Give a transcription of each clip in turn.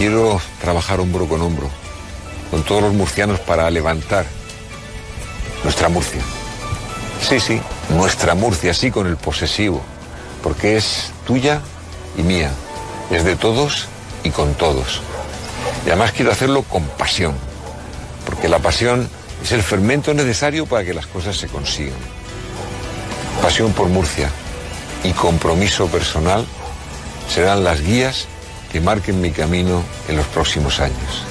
quiero trabajar hombro con hombro con todos los murcianos para levantar nuestra Murcia. Sí, nuestra Murcia, sí, con el posesivo, porque es tuya y mía, es de todos y con todos. Y además quiero hacerlo con pasión, porque la pasión es el fermento necesario para que las cosas se consigan. Pasión por Murcia y compromiso personal serán las guías que marquen mi camino en los próximos años.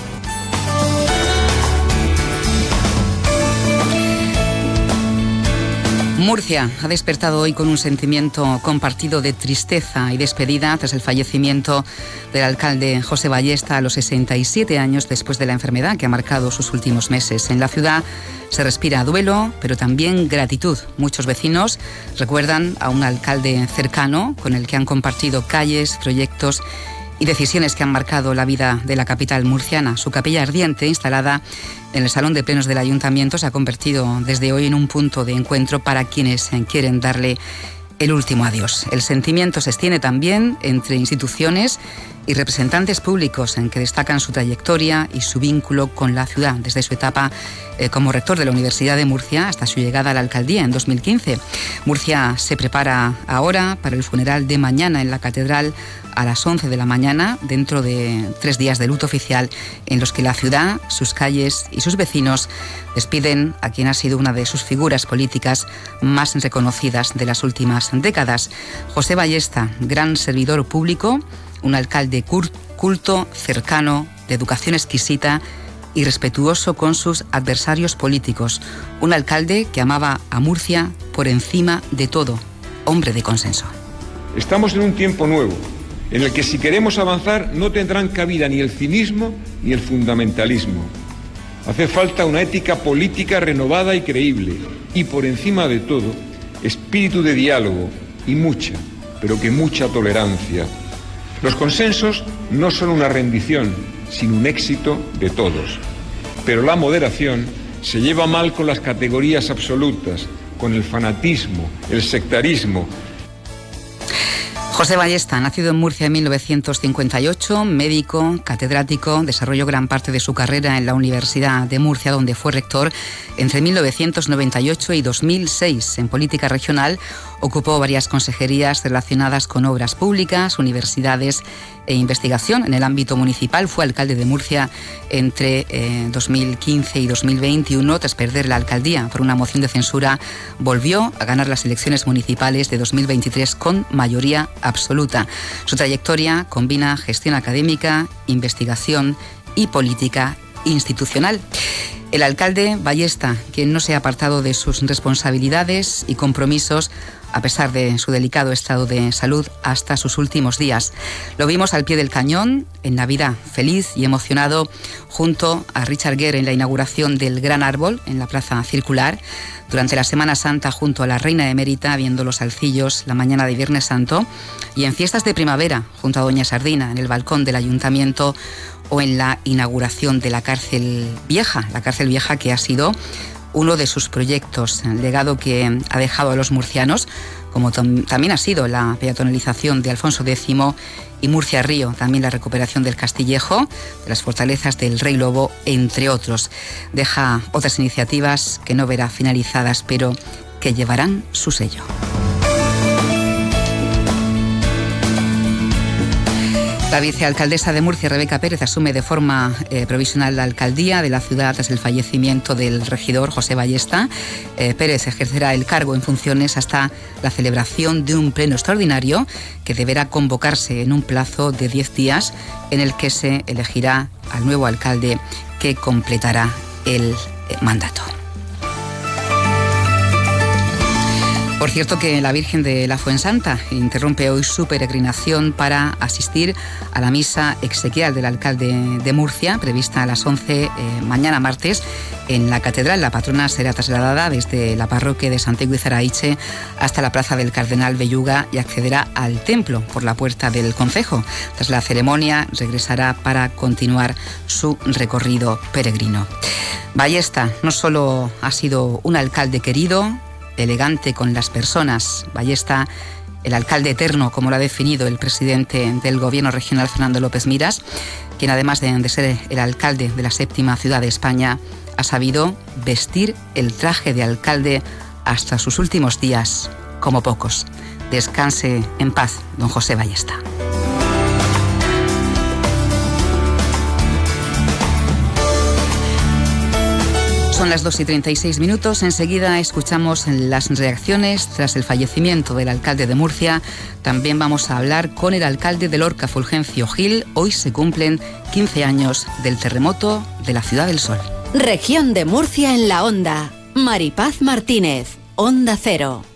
Murcia ha despertado hoy con un sentimiento compartido de tristeza y despedida tras el fallecimiento del alcalde José Ballesta a los 67 años después de la enfermedad que ha marcado sus últimos meses. En la ciudad se respira duelo, pero también gratitud. Muchos vecinos recuerdan a un alcalde cercano con el que han compartido calles, proyectos y decisiones que han marcado la vida de la capital murciana. Su capilla ardiente, instalada en el Salón de Plenos del Ayuntamiento, se ha convertido desde hoy en un punto de encuentro para quienes quieren darle el último adiós. El sentimiento se extiende también entre instituciones y representantes públicos en que destacan su trayectoria y su vínculo con la ciudad, desde su etapa como rector de la Universidad de Murcia hasta su llegada a la alcaldía en 2015. Murcia se prepara ahora para el funeral de mañana en la catedral a las 11 de la mañana, dentro de 3 días de luto oficial en los que la ciudad, sus calles y sus vecinos despiden a quien ha sido una de sus figuras políticas más reconocidas de las últimas décadas. José Ballesta, gran servidor público, un alcalde culto, cercano, de educación exquisita y respetuoso con sus adversarios políticos. Un alcalde que amaba a Murcia por encima de todo, hombre de consenso. Estamos en un tiempo nuevo, en el que si queremos avanzar no tendrán cabida ni el cinismo ni el fundamentalismo. Hace falta una ética política renovada y creíble, y por encima de todo, espíritu de diálogo y mucha, pero que mucha tolerancia. Los consensos no son una rendición, sino un éxito de todos. Pero la moderación se lleva mal con las categorías absolutas, con el fanatismo, el sectarismo. José Ballesta, nacido en Murcia en 1958, médico, catedrático, desarrolló gran parte de su carrera en la Universidad de Murcia, donde fue rector entre 1998 y 2006. En política regional ocupó varias consejerías relacionadas con obras públicas, universidades e investigación. En el ámbito municipal fue alcalde de Murcia entre 2015 y 2021. Tras perder la alcaldía por una moción de censura, volvió a ganar las elecciones municipales de 2023 con mayoría absoluta. Su trayectoria combina gestión académica, investigación y política institucional. El alcalde Ballesta, quien no se ha apartado de sus responsabilidades y compromisos a pesar de su delicado estado de salud hasta sus últimos días. Lo vimos al pie del cañón, en Navidad, feliz y emocionado, junto a Richard Gere en la inauguración del Gran Árbol en la Plaza Circular, durante la Semana Santa junto a la Reina Emérita, viendo los alcillos la mañana de Viernes Santo, y en fiestas de primavera, junto a Doña Sardina, en el balcón del Ayuntamiento, o en la inauguración de la cárcel vieja que ha sido uno de sus proyectos, el legado que ha dejado a los murcianos, como también ha sido la peatonalización de Alfonso X y Murcia Río, también la recuperación del Castillejo, de las fortalezas del Rey Lobo, entre otros. Deja otras iniciativas que no verá finalizadas, pero que llevarán su sello. La vicealcaldesa de Murcia, Rebeca Pérez, asume de forma provisional la alcaldía de la ciudad tras el fallecimiento del regidor José Ballesta. Pérez ejercerá el cargo en funciones hasta la celebración de un pleno extraordinario que deberá convocarse en un plazo de 10 días, en el que se elegirá al nuevo alcalde que completará el mandato. Por cierto, que la Virgen de la Fuensanta interrumpe hoy su peregrinación para asistir a la misa exequial del alcalde de Murcia, prevista a las 11 mañana martes en la catedral. La patrona será trasladada desde la parroquia de Santiago y Zaraiche hasta la plaza del Cardenal Belluga y accederá al templo por la puerta del concejo. Tras la ceremonia regresará para continuar su recorrido peregrino. Ballesta no solo ha sido un alcalde querido, elegante con las personas. Ballesta el alcalde eterno, como lo ha definido el presidente del Gobierno regional, Fernando López Miras, quien además de ser el alcalde de la 7ª ciudad de España, ha sabido vestir el traje de alcalde hasta sus últimos días, como pocos. Descanse en paz, don José Ballesta. Son las 2:36. Enseguida escuchamos las reacciones tras el fallecimiento del alcalde de Murcia. También vamos a hablar con el alcalde de Lorca, Fulgencio Gil. Hoy se cumplen 15 años del terremoto de la Ciudad del Sol. Región de Murcia en la Onda. Maripaz Martínez, Onda Cero.